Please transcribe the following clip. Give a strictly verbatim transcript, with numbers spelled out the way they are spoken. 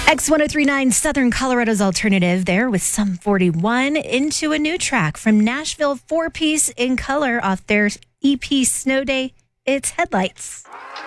X one oh three point nine Southern Colorado's alternative there with Sum forty-one into a new track from Nashville, four-piece in color off their E P Snow Day. It's Headlights.